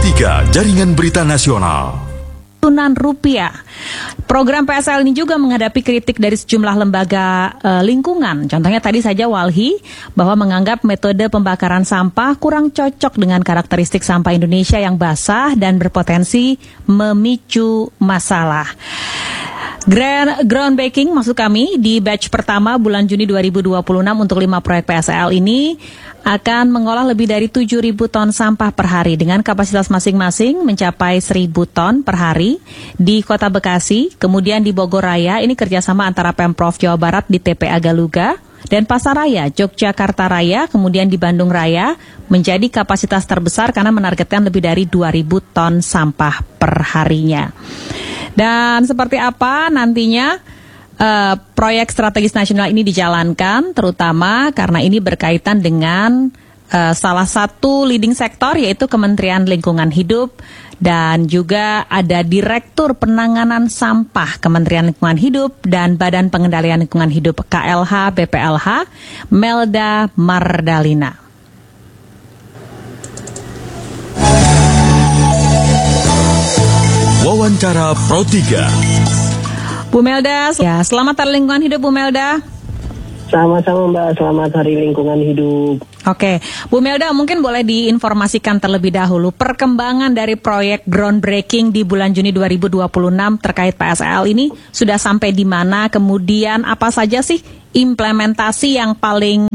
Pro 3 Jaringan Berita Nasional. Rupiah. Program PSL ini juga menghadapi kritik dari sejumlah lembaga lingkungan. Contohnya tadi saja Walhi bahwa menganggap metode pembakaran sampah kurang cocok dengan karakteristik sampah Indonesia yang basah dan berpotensi memicu masalah. Groundbreaking maksud kami di batch pertama bulan Juni 2026 untuk 5 proyek PSL ini akan mengolah lebih dari 7.000 ton sampah per hari dengan kapasitas masing-masing mencapai 1.000 ton per hari di Kota Bekasi, kemudian di Bogor Raya, ini kerjasama antara Pemprov Jawa Barat di TPA Galuga, dan Pasaraya, Yogyakarta Raya, kemudian di Bandung Raya, menjadi kapasitas terbesar karena menargetkan lebih dari 2.000 ton sampah per harinya. Dan seperti apa nantinya proyek strategis nasional ini dijalankan, terutama karena ini berkaitan dengan salah satu leading sektor yaitu Kementerian Lingkungan Hidup dan juga ada Direktur Penanganan Sampah Kementerian Lingkungan Hidup dan Badan Pengendalian Lingkungan Hidup KLH BPLH, Melda Mardalina. Wawancara Pro 3. Bu Melda, ya, selamat Hari Lingkungan Hidup Bu Melda. Sama-sama Mbak, selamat Hari Lingkungan Hidup. Oke, Bu Melda mungkin boleh diinformasikan terlebih dahulu perkembangan dari proyek groundbreaking di bulan Juni 2026 terkait PSL ini sudah sampai di mana, kemudian apa saja sih implementasi yang paling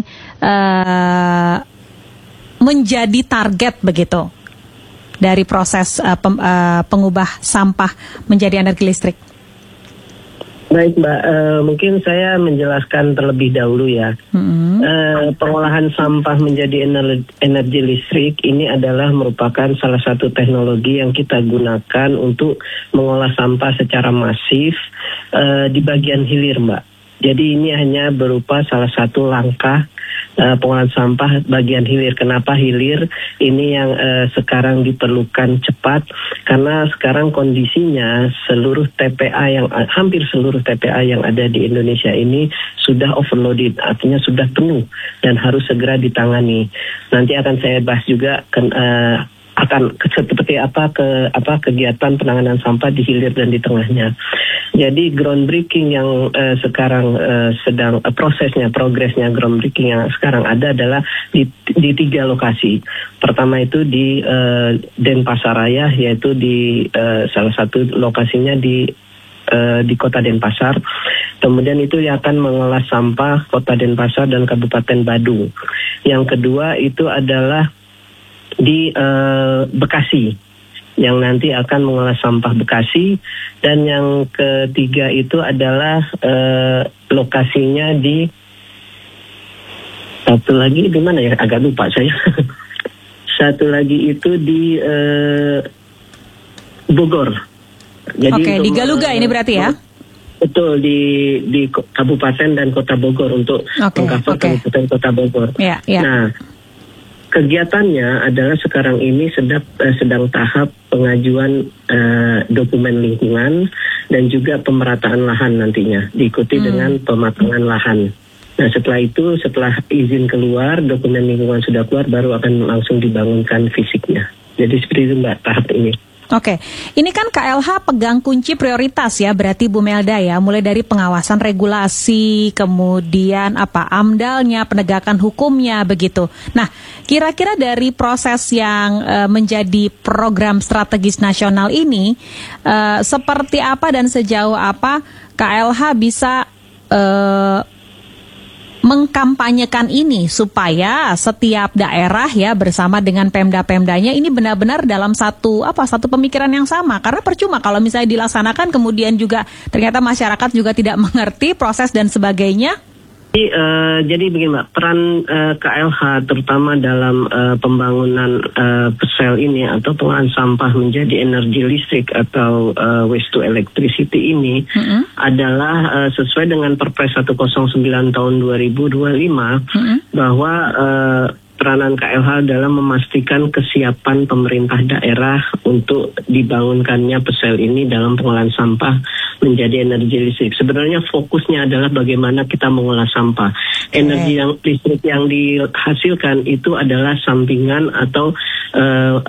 menjadi target begitu dari proses pengubah sampah menjadi energi listrik? Baik Mbak, mungkin saya menjelaskan terlebih dahulu ya. Pengolahan sampah menjadi energi listrik ini adalah merupakan salah satu teknologi yang kita gunakan untuk mengolah sampah secara masif di bagian hilir Mbak. Jadi ini hanya berupa salah satu langkah pengolahan sampah bagian hilir. Kenapa hilir? Ini yang sekarang diperlukan cepat karena sekarang kondisinya seluruh TPA hampir seluruh TPA yang ada di Indonesia ini sudah overloaded, artinya sudah penuh dan harus segera ditangani. Nanti akan saya bahas juga akan seperti apa kegiatan penanganan sampah di hilir dan di tengahnya. Jadi groundbreaking yang sekarang sedang progresnya groundbreaking yang sekarang ada adalah di 3 lokasi. Pertama itu di Denpasaraya, yaitu di salah satu lokasinya di Kota Denpasar. Kemudian itu akan mengolah sampah Kota Denpasar dan Kabupaten Badung. Yang kedua itu adalah di Bekasi, yang nanti akan mengolah sampah Bekasi, dan yang ketiga itu adalah lokasinya di satu lagi di mana ya, agak lupa saya. Satu lagi itu di Bogor. Jadi oke, di Galuga ini berarti ya? Betul, di Kabupaten dan Kota Bogor untuk mengcover Kabupaten Kota Bogor. Yeah. Nah, kegiatannya adalah sekarang ini sedang tahap pengajuan dokumen lingkungan dan juga pemerataan lahan nantinya, diikuti dengan pematangan lahan. Nah setelah itu, setelah izin keluar, dokumen lingkungan sudah keluar, baru akan langsung dibangunkan fisiknya. Jadi seperti itu Mbak, tahap ini. Oke, ini kan KLH pegang kunci prioritas ya, berarti Bu Melda ya, mulai dari pengawasan regulasi, kemudian AMDAL-nya, penegakan hukumnya begitu. Nah, kira-kira dari proses yang menjadi program strategis nasional ini, seperti apa dan sejauh apa KLH bisa mengkampanyekan ini supaya setiap daerah ya bersama dengan Pemda-Pemdanya ini benar-benar dalam satu pemikiran yang sama, karena percuma kalau misalnya dilaksanakan kemudian juga ternyata masyarakat juga tidak mengerti proses dan sebagainya. Jadi begini Mbak, peran KLH terutama dalam pembangunan PSL ini atau pengolahan sampah menjadi energi listrik atau waste to electricity ini adalah sesuai dengan Perpres 109 tahun 2025 bahwa peranan KLH dalam memastikan kesiapan pemerintah daerah untuk dibangunkannya PSL ini dalam pengolahan sampah menjadi energi listrik. Sebenarnya fokusnya adalah bagaimana kita mengolah sampah. Energi listrik yang dihasilkan itu adalah sampingan atau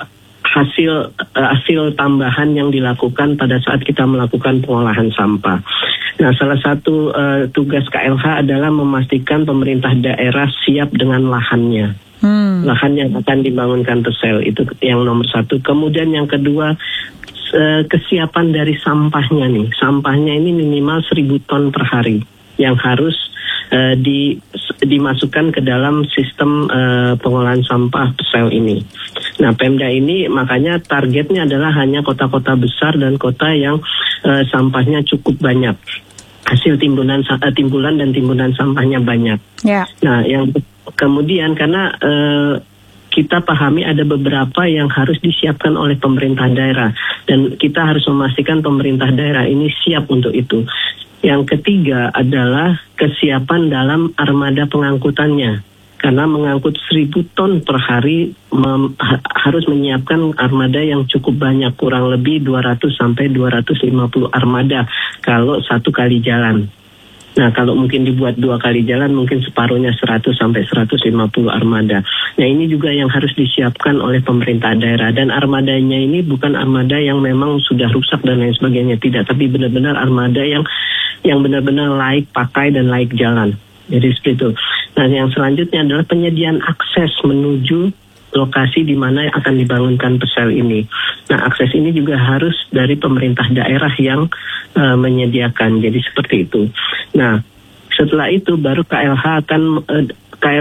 hasil tambahan yang dilakukan pada saat kita melakukan pengolahan sampah. Nah, salah satu tugas KLH adalah memastikan pemerintah daerah siap dengan lahannya. Lahan yang akan dibangunkan Persel, itu yang nomor satu. Kemudian yang kedua, kesiapan dari sampahnya nih. Sampahnya ini minimal 1.000 ton per hari yang harus dimasukkan ke dalam sistem pengolahan sampah Persel ini. Nah, Pemda ini makanya targetnya adalah hanya kota-kota besar dan kota yang sampahnya cukup banyak. Hasil timbulan dan timbunan sampahnya banyak. Yeah. Nah, yang kemudian karena kita pahami ada beberapa yang harus disiapkan oleh pemerintah daerah dan kita harus memastikan pemerintah daerah ini siap untuk itu. Yang ketiga adalah kesiapan dalam armada pengangkutannya. Karena mengangkut 1.000 ton per hari harus menyiapkan armada yang cukup banyak, kurang lebih 200 sampai 250 armada kalau satu kali jalan. Nah, kalau mungkin dibuat 2 kali jalan mungkin separuhnya 100 sampai 150 armada. Nah, ini juga yang harus disiapkan oleh pemerintah daerah, dan armadanya ini bukan armada yang memang sudah rusak dan lain sebagainya, tidak, tapi benar-benar armada yang benar-benar layak pakai dan layak jalan. Jadi seperti itu. Nah, yang selanjutnya adalah penyediaan akses menuju lokasi di mana akan dibangunkan Persel ini. Nah, akses ini juga harus dari pemerintah daerah yang menyediakan. Jadi seperti itu. Nah, setelah itu baru KLH akan